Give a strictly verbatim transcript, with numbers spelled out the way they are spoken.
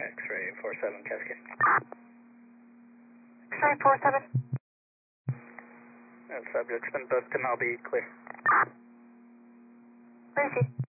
X-ray four seven Cascade. X-ray four seven. That subject's been booked and I'll be clear. Receive.